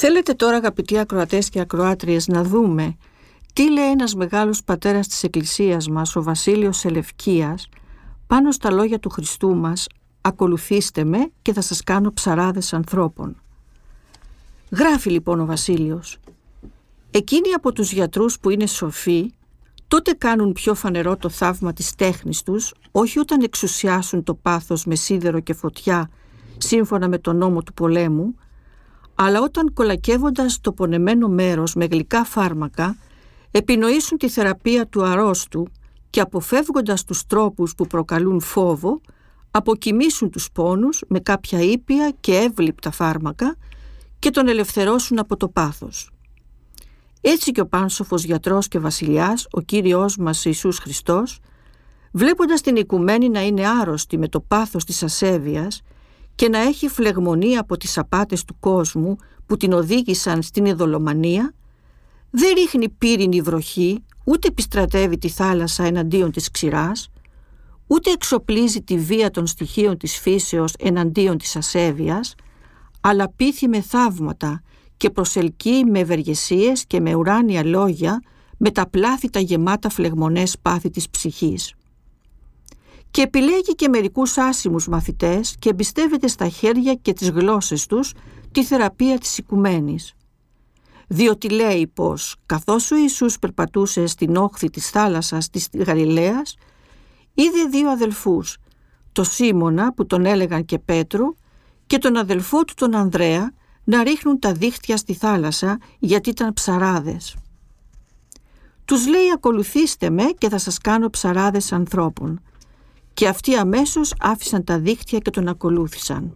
Θέλετε τώρα, αγαπητοί ακροατές και ακροάτριες, να δούμε τι λέει ένας μεγάλος πατέρας της Εκκλησίας μας, ο Βασίλειος Σελευκίας, πάνω στα λόγια του Χριστού μας «Ακολουθήστε με και θα σας κάνω ψαράδες ανθρώπων». Γράφει λοιπόν ο Βασίλειος: «Εκείνοι από τους γιατρούς που είναι σοφοί, τότε κάνουν πιο φανερό το θαύμα της τέχνης τους, όχι όταν εξουσιάσουν το πάθος με σίδερο και φωτιά, σύμφωνα με τον νόμο του πολέμου, αλλά όταν κολακεύοντας το πονεμένο μέρος με γλυκά φάρμακα, επινοήσουν τη θεραπεία του αρρώστου και αποφεύγοντας τους τρόπους που προκαλούν φόβο, αποκοιμήσουν τους πόνους με κάποια ήπια και εύληπτα φάρμακα και τον ελευθερώσουν από το πάθος. Έτσι και ο πάνσοφος γιατρός και βασιλιάς, ο Κύριος μας Ιησούς Χριστός, βλέποντας την οικουμένη να είναι άρρωστη με το πάθος της ασέβειας και να έχει φλεγμονή από τις απάτες του κόσμου που την οδήγησαν στην ειδωλομανία, δεν ρίχνει πύρινη βροχή, ούτε επιστρατεύει τη θάλασσα εναντίον της ξηράς, ούτε εξοπλίζει τη βία των στοιχείων της φύσεως εναντίον της ασέβειας, αλλά πείθει με θαύματα και προσελκύει με ευεργεσίες και με ουράνια λόγια με τα πλάθη τα γεμάτα φλεγμονές πάθη της ψυχής. Και επιλέγει και μερικούς άσημους μαθητές και εμπιστεύεται στα χέρια και τις γλώσσες τους τη θεραπεία της οικουμένης. Διότι λέει πως καθώς ο Ιησούς περπατούσε στην όχθη της θάλασσας της Γαλιλαίας, είδε δύο αδελφούς, το Σίμωνα που τον έλεγαν και Πέτρου και τον αδελφό του τον Ανδρέα, να ρίχνουν τα δίχτυα στη θάλασσα γιατί ήταν ψαράδες. Τους λέει «Ακολουθήστε με και θα σας κάνω ψαράδες ανθρώπων». Και αυτοί αμέσως άφησαν τα δίχτυα και τον ακολούθησαν.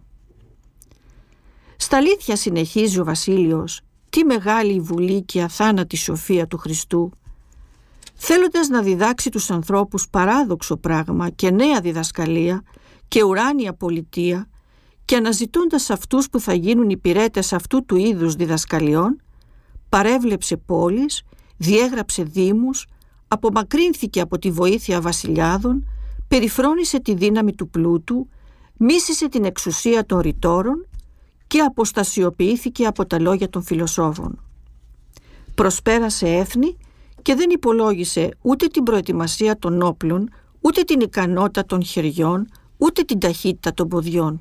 Στα αλήθεια, συνεχίζει ο Βασίλειος, τι μεγάλη βουλή και αθάνατη σοφία του Χριστού, θέλοντας να διδάξει τους ανθρώπους παράδοξο πράγμα και νέα διδασκαλία και ουράνια πολιτεία και αναζητώντας αυτούς που θα γίνουν υπηρέτες αυτού του είδους διδασκαλιών, παρέβλεψε πόλεις, διέγραψε δήμους, απομακρύνθηκε από τη βοήθεια βασιλιάδων, περιφρόνησε τη δύναμη του πλούτου, μίσησε την εξουσία των ρητόρων και αποστασιοποιήθηκε από τα λόγια των φιλοσόφων. Προσπέρασε έθνη και δεν υπολόγισε ούτε την προετοιμασία των όπλων, ούτε την ικανότητα των χεριών, ούτε την ταχύτητα των ποδιών.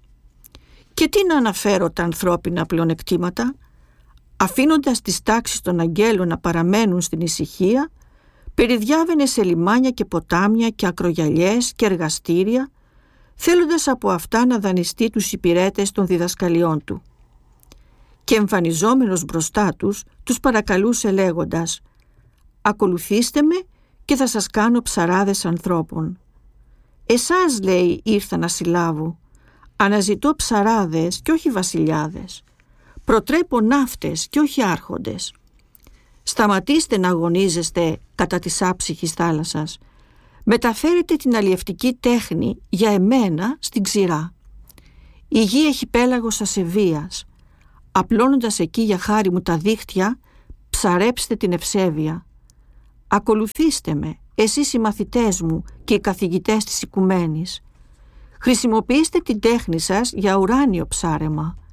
Και τι να αναφέρω τα ανθρώπινα πλεονεκτήματα, αφήνοντας τις τάξεις των αγγέλων να παραμένουν στην ησυχία, περιδιάβαινε σε λιμάνια και ποτάμια και ακρογιαλιές και εργαστήρια, θέλοντας από αυτά να δανειστεί τους υπηρέτες των διδασκαλιών του. Και εμφανιζόμενος μπροστά τους, τους παρακαλούσε λέγοντας «Ακολουθήστε με και θα σας κάνω ψαράδες ανθρώπων». «Εσάς», λέει, «ήρθα να συλλάβω. Αναζητώ ψαράδες και όχι βασιλιάδες. Προτρέπω ναύτες και όχι άρχοντες. Σταματήστε να αγωνίζεστε κατά της άψυχης θάλασσας. Μεταφέρετε την αλλιευτική τέχνη για εμένα στην ξηρά. Η γη έχει πέλαγος ασεβίας. Απλώνοντας εκεί για χάρη μου τα δίχτυα, ψαρέψτε την ευσέβεια. Ακολουθήστε με, εσείς οι μαθητές μου και οι καθηγητές της οικουμένης. Χρησιμοποιήστε την τέχνη σας για ουράνιο ψάρεμα.